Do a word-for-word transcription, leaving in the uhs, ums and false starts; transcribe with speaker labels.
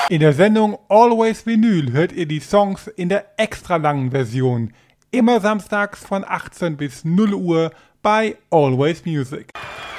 Speaker 1: In der Sendung Always Vinyl hört ihr die Songs in der extra langen Version. Immer samstags von achtzehn bis null Uhr bei Always Music.